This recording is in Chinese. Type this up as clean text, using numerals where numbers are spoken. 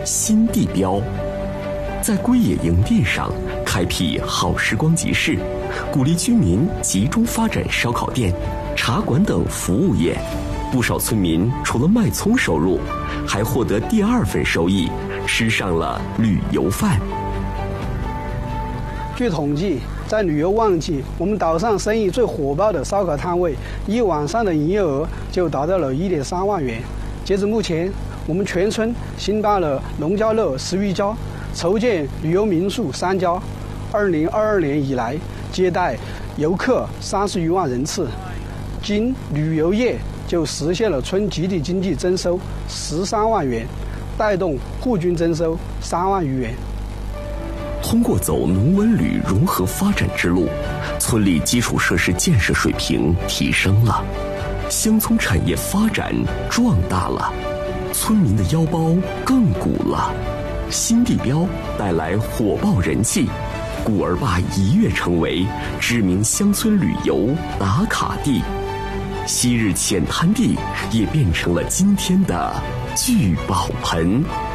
新地标，在归野营地上开辟好时光集市，鼓励居民集中发展烧烤店、茶馆等服务业。不少村民除了卖葱收入，还获得第二份收益，吃上了旅游饭。 据统计，在旅游旺季，我们岛上生意最火爆的烧烤摊位，一晚上的营业额就达到了1.3万元。截至目前，我们全村新办了农家乐10余家，筹建旅游民宿3家。2022年以来，接待游客30余万人次，仅旅游业就实现了村集体经济增收13万元，带动户均增收3万余元。 通过走农文旅融合发展之路，村里基础设施建设水平提升了，乡村产业发展壮大了，村民的腰包更鼓了。新地标带来火爆人气，古尔坝一跃成为知名乡村旅游打卡地，昔日浅滩地也变成了今天的聚宝盆。